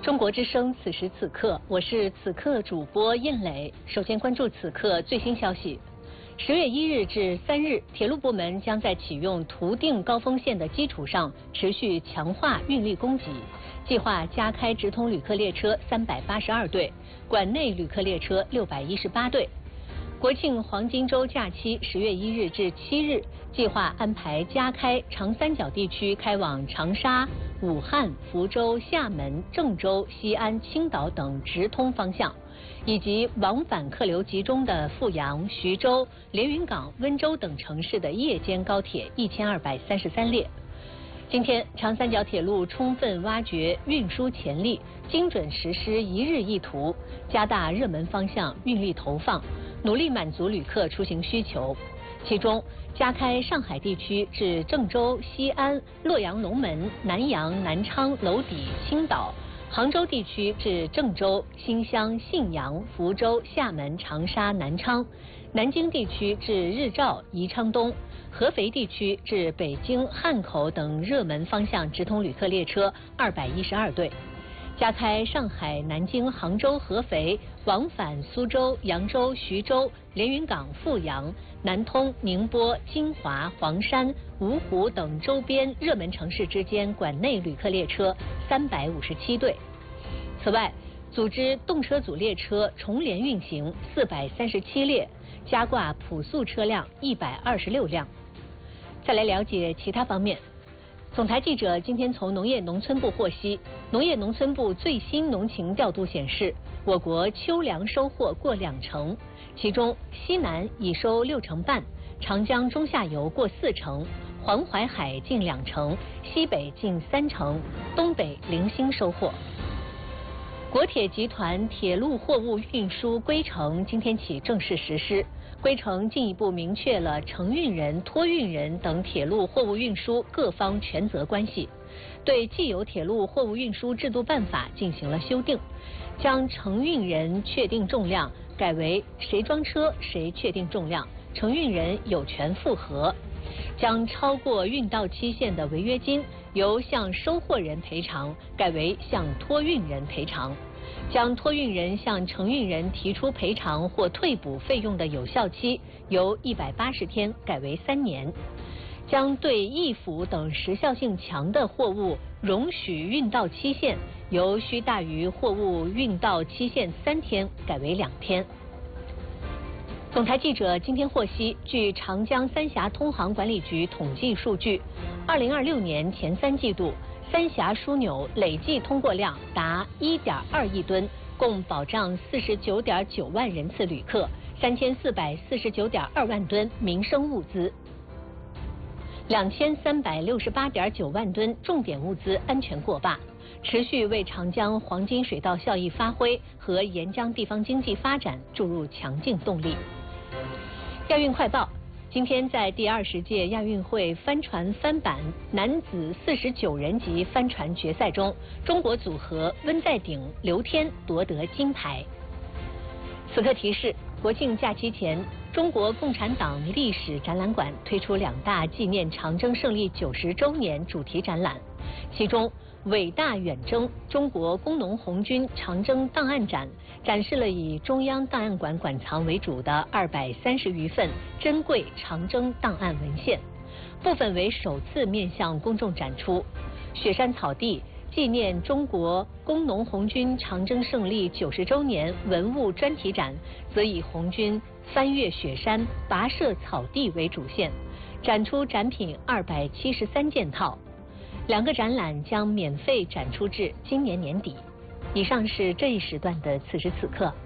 中国之声此时此刻，我是此刻主播燕磊。首先关注此刻最新消息。10月1日至3日，铁路部门将在启用图定高峰线的基础上，持续强化运力供给，计划加开直通旅客列车382对，管内旅客列车618对。国庆黄金周假期10月1日至7日，计划安排加开长三角地区开往长沙、武汉、福州、厦门、郑州、西安、青岛等直通方向，以及往返客流集中的阜阳、徐州、连云港、温州等城市的夜间高铁1233列。今天，长三角铁路充分挖掘运输潜力，精准实施一日一图，加大热门方向运力投放，努力满足旅客出行需求。其中，加开上海地区至郑州、西安、洛阳、龙门、南阳、南昌、娄底、青岛；杭州地区至郑州、新乡、信阳、福州、厦门、长沙、南昌；南京地区至日照、宜昌东；合肥地区至北京、汉口等热门方向直通旅客列车212对。加开上海、南京、杭州、合肥往返苏州、扬州、徐州、连云港、阜阳、南通、宁波、金华、黄山、芜湖等周边热门城市之间管内旅客列车357对。此外，组织动车组列车重联运行437列，加挂普速车辆126辆。再来了解其他方面。总台记者今天从农业农村部获悉，农业农村部最新农情调度显示，我国秋粮收获过20%，其中西南已收6成半，长江中下游过4成，黄淮海近2成，西北近3成，东北零星收获。国铁集团铁路货物运输规程今天起正式实施。规程进一步明确了承运人、托运人等铁路货物运输各方权责关系，对既有铁路货物运输制度办法进行了修订，将承运人确定重量改为谁装车谁确定重量，承运人有权复核，将超过运到期限的违约金由向收货人赔偿改为向托运人赔偿，将托运人向承运人提出赔偿或退补费用的有效期由180天改为3年，将对易腐等时效性强的货物容许运到期限由需大于货物运到期限3天改为2天。总台记者今天获悉，据长江三峡通航管理局统计数据，2026年前3季度，三峡枢纽累计通过量达1.2亿吨，共保障49.9万人次旅客，3449.2万吨民生物资，2368.9万吨重点物资安全过坝，持续为长江黄金水道效益发挥和沿江地方经济发展注入强劲动力。亚运快报。今天在第20届亚运会帆船帆板男子49人级帆船决赛中，中国组合温在鼎、刘天夺得金牌。此刻提示：国庆假期前，中国共产党历史展览馆推出2大纪念长征胜利90周年主题展览，其中伟大远征中国工农红军长征档案展展示了以中央档案馆馆藏为主的230余份珍贵长征档案文献，部分为首次面向公众展出。雪山草地纪念中国工农红军长征胜利90周年文物专题展则以红军翻越雪山、跋涉草地为主线，展出展品273件套。2个展览将免费展出至今年年底。以上是这一时段的此时此刻。